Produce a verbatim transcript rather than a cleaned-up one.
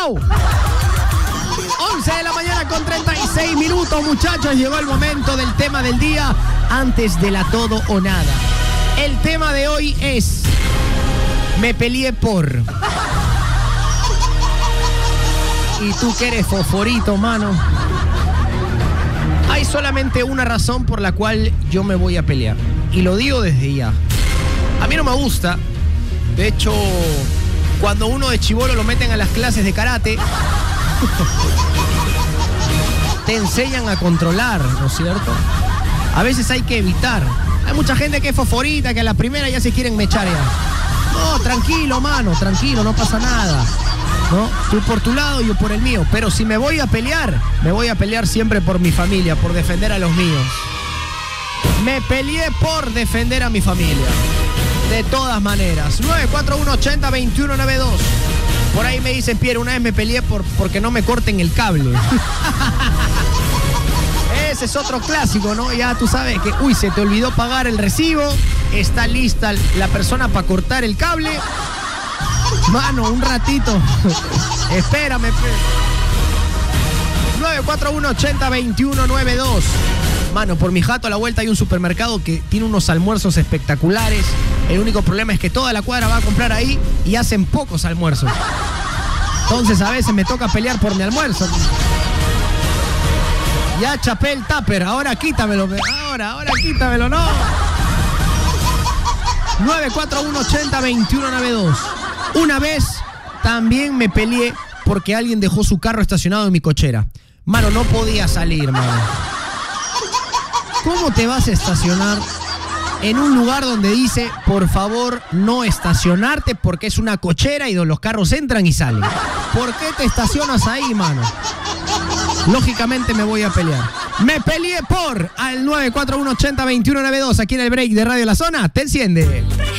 ¡Wow! once de la mañana con treinta y seis minutos, muchachos. Llegó el momento del tema del día antes de la todo o nada. El tema de hoy es... me peleé por... Y tú que eres fosforito, mano. Hay solamente una razón por la cual yo me voy a pelear. Y lo digo desde ya. A mí no me gusta. De hecho, cuando uno de chibolo lo meten a las clases de karate, te enseñan a controlar, ¿no es cierto? A veces hay que evitar. Hay mucha gente que es fosforita, que a la primera ya se quieren mechar ya. No, tranquilo, mano, tranquilo, no pasa nada. ¿No? Tú por tu lado, yo por el mío. Pero si me voy a pelear, me voy a pelear siempre por mi familia, por defender a los míos. Me peleé por defender a mi familia. De todas maneras. nueve cuatro uno, ochenta, veintiuno noventa y dos. Por ahí me dicen, Pierre, una vez me peleé por, porque no me corten el cable. Ese es otro clásico, ¿no? Ya tú sabes que, uy, se te olvidó pagar el recibo. Está lista la persona para cortar el cable. Mano, un ratito. Espérame. nueve cuatro uno, ochenta, veintiuno noventa y dos. Mano, por mi jato a la vuelta hay un supermercado que tiene unos almuerzos espectaculares. El único problema es que toda la cuadra va a comprar ahí y hacen pocos almuerzos. Entonces a veces me toca pelear por mi almuerzo. Ya chapé el tupper, ahora quítamelo. Ahora, ahora quítamelo, no. nueve cuatro uno, ochenta, veintiuno noventa y dos. Una vez también me peleé porque alguien dejó su carro estacionado en mi cochera. Mano, no podía salir, mano. ¿Cómo te vas a estacionar en un lugar donde dice, por favor, no estacionarte porque es una cochera y los carros entran y salen? ¿Por qué te estacionas ahí, mano? Lógicamente me voy a pelear. Me peleé por al nueve cuatro uno, ochenta, veintiuno noventa y dos aquí en el break de Radio La Zona. Te enciende.